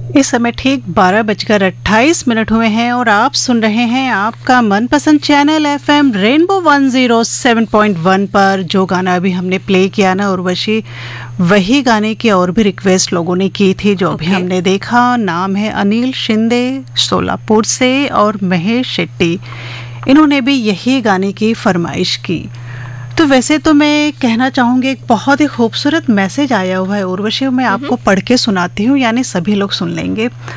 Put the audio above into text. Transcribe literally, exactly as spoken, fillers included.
इस समय ठीक बारह बजकर अट्ठाईस मिनट हुए हैं और आप सुन रहे हैं आपका मनपसंद channel FM rainbow one zero seven point one पर। जो गाना अभी हमने प्ले किया ना उर्वशी, वही गाने की और भी रिक्वेस्ट लोगों ने की थी जो अभी Okay. हमने देखा। नाम है अनिल शिंदे सोलापुर से और महेश शेट्टी, इन्होंने भी यही गाने की फरमाइश की। तो वैसे तो मैं कहना चाहूँगी एक बहुत ही खूबसूरत मैसेज आया हुआ है उर्वशी, मैं आपको पढ़ के सुनाती हूँ, यानी सभी लोग सुन लेंगे।